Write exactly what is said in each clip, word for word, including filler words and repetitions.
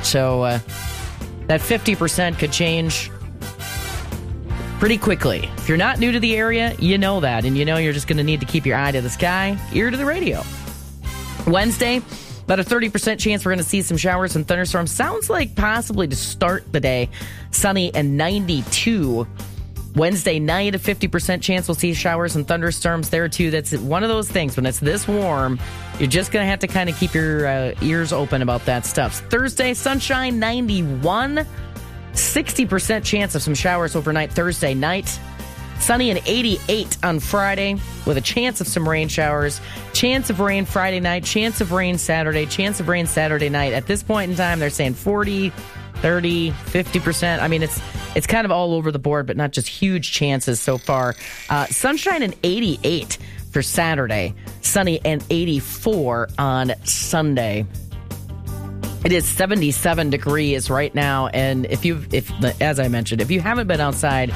So uh, that fifty percent could change pretty quickly. If you're not new to the area, you know that. And you know you're just going to need to keep your eye to the sky, ear to the radio. Wednesday, about a thirty percent chance we're going to see some showers and thunderstorms. Sounds like possibly to start the day, sunny and ninety-two. Wednesday night, a fifty percent chance we'll see showers and thunderstorms there too. That's one of those things. When it's this warm, you're just going to have to kind of keep your uh, ears open about that stuff. Thursday, sunshine, ninety-one. sixty percent chance of some showers overnight Thursday night. Sunny and eighty-eight on Friday with a chance of some rain showers. Chance of rain Friday night. Chance of rain Saturday. Chance of rain Saturday night. At this point in time, they're saying forty, thirty, fifty percent. I mean, it's it's kind of all over the board, but not just huge chances so far. Uh, sunshine and eighty-eight for Saturday. Sunny and eighty-four on Sunday. It is seventy-seven degrees right now, and if you, if as I mentioned, if you haven't been outside,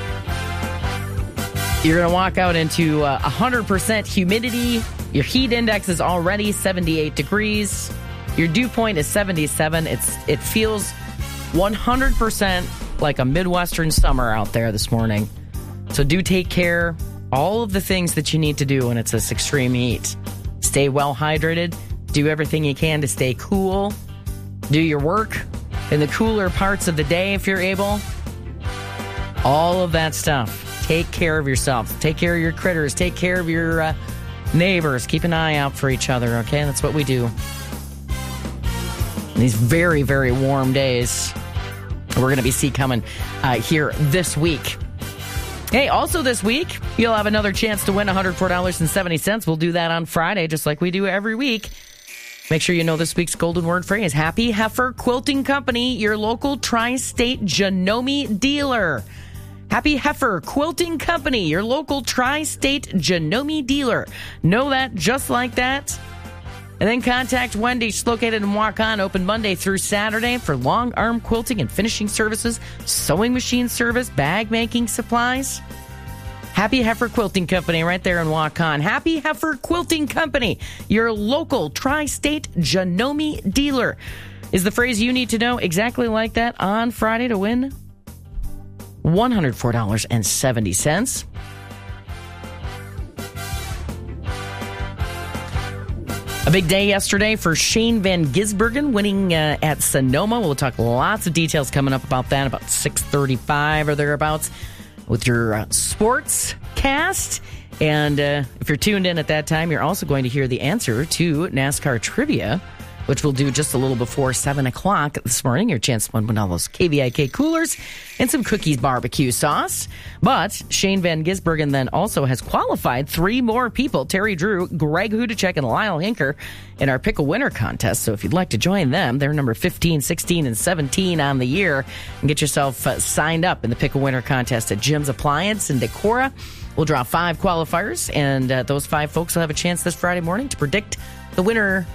you're going to walk out into uh, one hundred percent humidity. Your heat index is already seventy-eight degrees. Your dew point is seventy-seven. It's it feels one hundred percent like a Midwestern summer out there this morning. So do take care. All of the things that you need to do when it's this extreme heat. Stay well hydrated. Do everything you can to stay cool. Do your work in the cooler parts of the day if you're able. All of that stuff. Take care of yourself. Take care of your critters. Take care of your uh, neighbors. Keep an eye out for each other, okay? That's what we do. These very, very warm days we're going to be see coming uh, here this week. Hey, also this week, you'll have another chance to win one hundred four dollars and seventy cents. We'll do that on Friday, just like we do every week. Make sure you know this week's golden word phrase. Happy Heifer Quilting Company, your local tri-state Janome dealer. Happy Heifer Quilting Company, your local tri-state Janome dealer. Know that just like that. And then contact Wendy. She's located in Waukon, open Monday through Saturday for long arm quilting and finishing services, sewing machine service, bag making supplies. Happy Heifer Quilting Company right there in Waukon. Happy Heifer Quilting Company, your local tri-state Janome dealer, is the phrase you need to know exactly like that on Friday to win one hundred four dollars and seventy cents. A big day yesterday for Shane Van Gisbergen winning uh, at Sonoma. We'll talk lots of details coming up about that about six thirty-five or thereabouts with your uh, sports cast. And uh, if you're tuned in at that time, you're also going to hear the answer to NASCAR trivia, which we'll do just a little before seven o'clock this morning. Your chance to win one of those K V I K coolers and some Cookies barbecue sauce. But Shane Van Gisbergen then also has qualified three more people, Terry Drew, Greg Hudacek, and Lyle Hinker, in our Pick a Winner contest. So if you'd like to join them, they're number fifteen, sixteen, and seventeen on the year, and get yourself uh, signed up in the Pick a Winner contest at Jim's Appliance in Decorah. We'll draw five qualifiers, and uh, those five folks will have a chance this Friday morning to predict the winner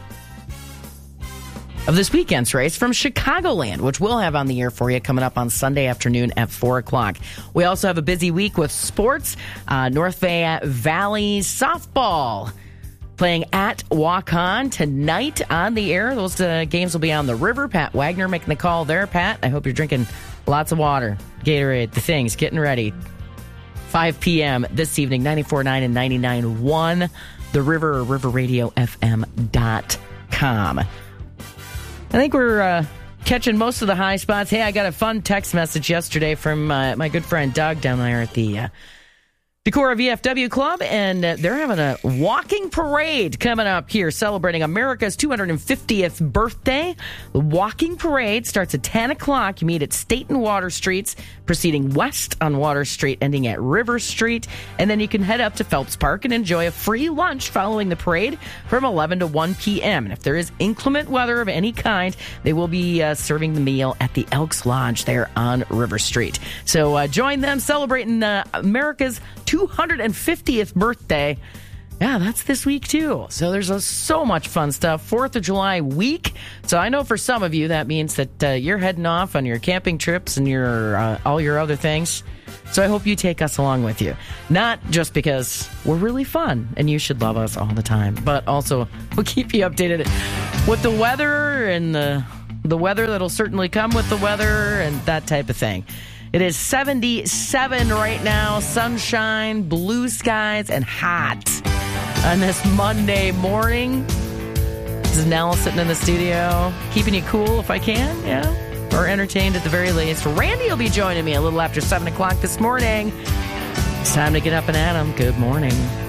of this weekend's race from Chicagoland, which we'll have on the air for you coming up on Sunday afternoon at four o'clock. We also have a busy week with sports. Uh, North Bay Valley softball playing at Waukon tonight on the air. Those uh, games will be on the river. Pat Wagner making the call there. Pat, I hope you're drinking lots of water. Gatorade, the things, getting ready. five p.m. this evening, ninety-four point nine and ninety-nine point one, The River, or river radio f m dot com. I think we're uh, catching most of the high spots. Hey, I got a fun text message yesterday from uh, my good friend Doug down there at the uh, Decorah V F W Club, and uh, they're having a walking parade coming up here celebrating America's two hundred fiftieth birthday. The walking parade starts at ten o'clock. You meet at State and Water Streets, proceeding west on Water Street, ending at River Street, and then you can head up to Phelps Park and enjoy a free lunch following the parade from eleven to one p.m. And if there is inclement weather of any kind, they will be uh, serving the meal at the Elks Lodge there on River Street. So uh, join them celebrating uh, America's two hundred fiftieth birthday. Yeah, that's this week too. So there's uh, so much fun stuff. fourth of July week. So I know for some of you that means that uh, you're heading off on your camping trips and your uh, all your other things. So I hope you take us along with you. Not just because we're really fun and you should love us all the time, but also we'll keep you updated with the weather and the the weather that'll certainly come with the weather and that type of thing. It is seventy-seven right now, sunshine, blue skies, and hot on this Monday morning. This is Nell sitting in the studio, keeping you cool if I can, yeah, or entertained at the very least. Randy will be joining me a little after seven o'clock this morning. It's time to get up and at 'em. Good morning.